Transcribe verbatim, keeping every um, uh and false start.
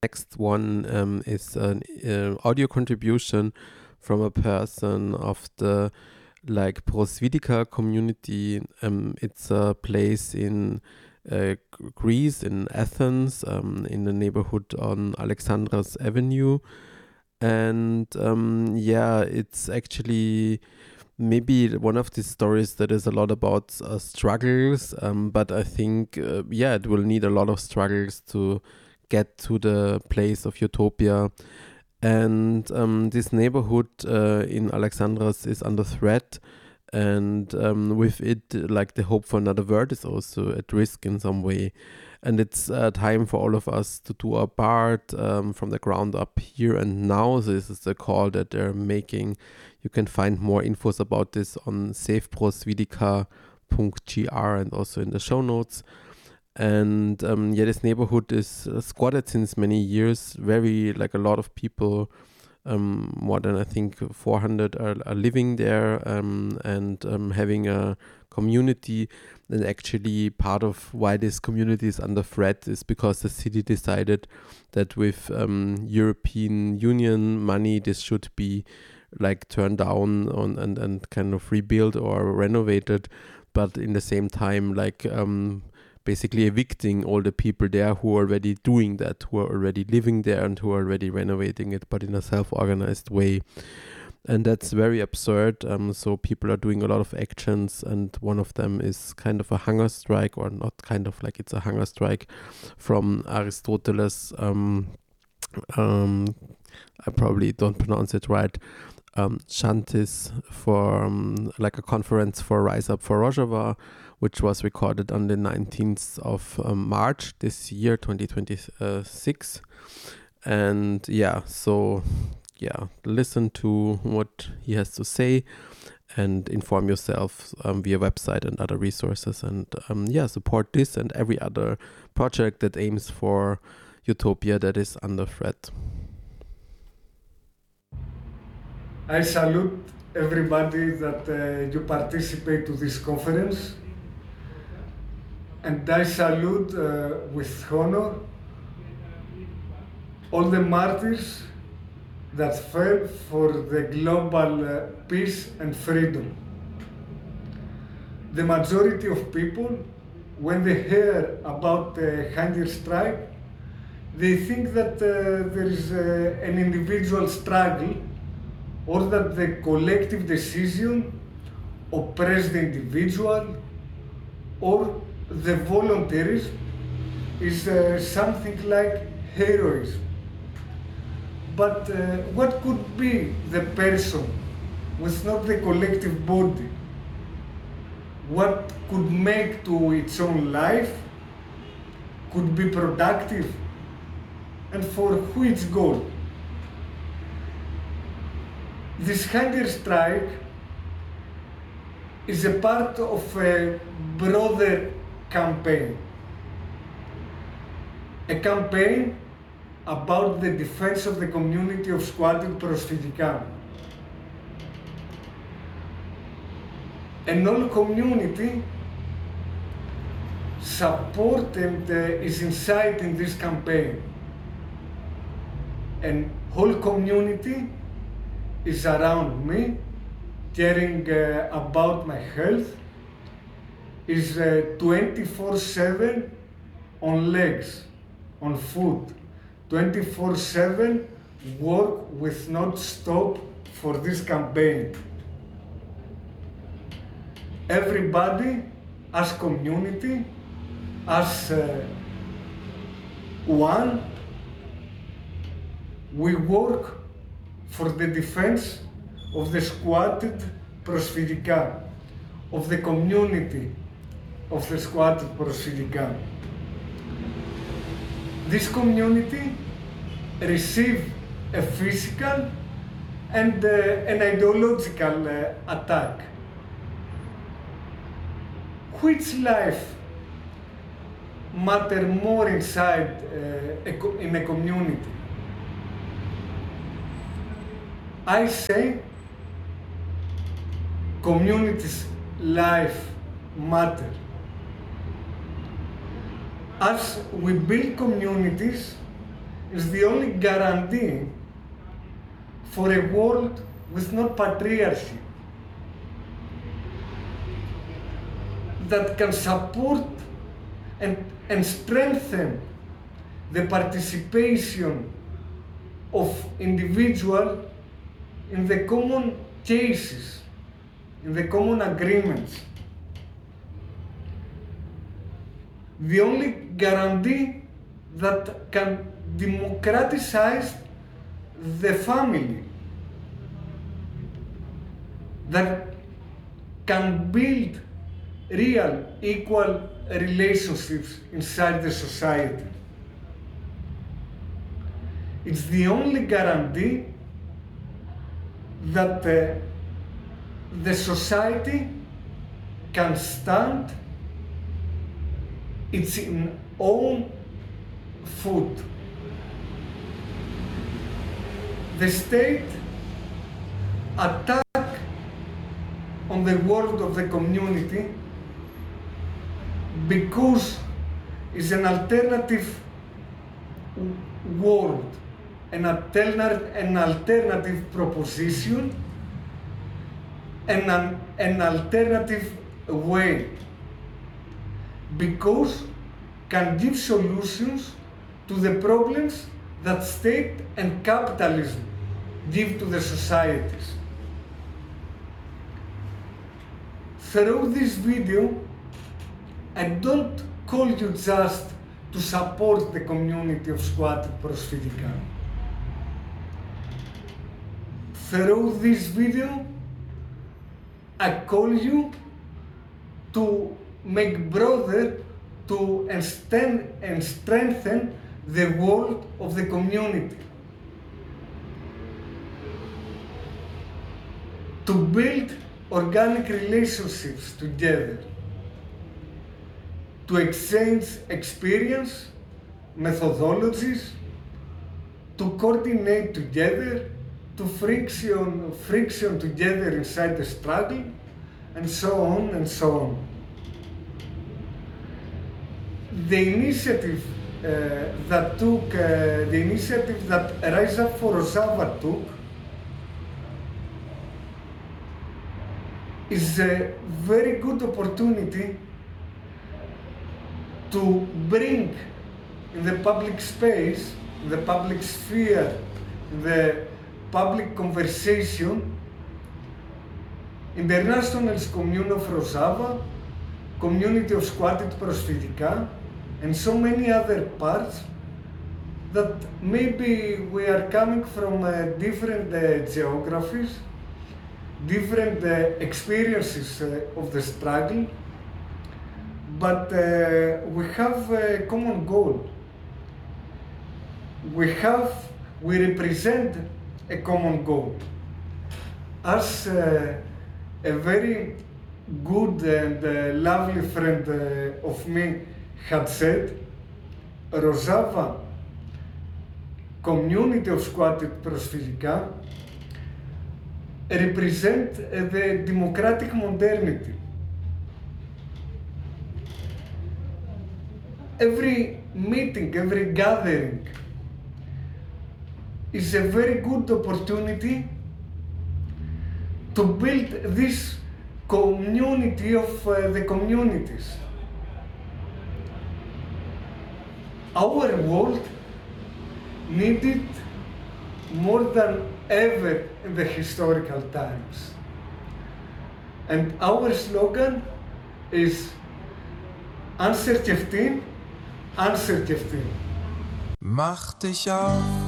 Next one um, is an uh, audio contribution from a person of the like Prosvidika community. Um, it's a place in uh, Greece, in Athens, um, in the neighborhood on Alexandras Avenue. And um, yeah, it's actually maybe one of these stories that is a lot about uh, struggles, um, but I think, uh, yeah, it will need a lot of struggles to get to the place of utopia. And um, this neighborhood uh, in Alexandras is under threat, and um, with it, like the hope for another world is also at risk in some way. And it's uh, time for all of us to do our part um, from the ground up here and now. This is the call that they're making. You can find more infos about this on save prosvidika dot g r and also in the show notes. And um, yeah, this neighborhood is uh, squatted since many years. Very, like a lot of people, um, more than I think four hundred are, are living there um, and um, having a community. And actually part of why this community is under threat is because the city decided that with um, European Union money, this should be like turned down on and, and kind of rebuilt or renovated. But in the same time, like um, basically evicting all the people there who are already doing that, who are already living there and who are already renovating it, but in a self-organized way. And that's very absurd. Um, so people are doing a lot of actions, and one of them is kind of a hunger strike, or not kind of, like it's a hunger strike from Aristoteles. Um, um, I probably don't pronounce it right. Um, Shantis, for um, like a conference for Rise Up for Rojava, which was recorded on the nineteenth of um, March this year, twenty twenty-six. And yeah, so yeah, listen to what he has to say and inform yourself um, via website and other resources. And um, yeah, support this and every other project that aims for utopia that is under threat. I salute everybody that uh, you participate to this conference, and I salute uh, with honor all the martyrs that fell for the global uh, peace and freedom. The majority of people, when they hear about the hunger strike, they think that uh, there is uh, an individual struggle, or that the collective decision oppress the individual, or the voluntarism is uh, something like heroism. But uh, what could be the person with not the collective body? What could make to its own life, could be productive, and for which goal? This hunger strike is a part of a broader campaign. A campaign about the defense of the community of squatted Prosvidika. And all community support and uh, is inside in this campaign. And whole community is around me, caring uh, about my health, is uh, twenty-four seven on legs, on foot, twenty-four seven work with not stop for this campaign. Everybody, as community, as uh, one, we work for the defense of the squatted Prosvidika, of the community of the squatted Prosvidika. This community received a physical and uh, an ideological uh, attack. Which life matter more inside uh, a co- in a community? I say community's life matter. As we build communities, is the only guarantee for a world with no patriarchy, that can support and, and strengthen the participation of individuals in the common cases, in the common agreements. The only guarantee that can democratize the family, that can build real equal relationships inside the society. It's the only guarantee that uh, the society can stand its own foot. The state attack on the word of the community because it's an alternative world, an, alterna an alternative proposition, and an, an alternative way, because can give solutions to the problems that state and capitalism give to the societies. Through this video, I don't call you just to support the community of squatted prosthetica. Through this video, I call you to make broader, to extend and strengthen the world of the community, to build organic relationships together, to exchange experience, methodologies, to coordinate together, to friction, friction together inside the struggle, and so on and so on. The initiative uh, that took, uh, the initiative that Rise Up for Rojava took is a very good opportunity to bring in the public space, in the public sphere, in the public conversation, Internationalist Commune of Rojava, Community of Squatted Prosthetica, and so many other parts that maybe we are coming from uh, different uh, geographies, different uh, experiences uh, of the struggle, but uh, we have a common goal. We have, we represent a common goal. As uh, a very good and uh, lovely friend uh, of me had said, Rojava Community of Squatted Prosthetica represent uh, the democratic modernity. Every meeting, every gathering is a very good opportunity to build this community of uh, the communities. Our world needed more than ever in the historical times. And our slogan is Answer Keftin, Answer Keftin. Mach dich auf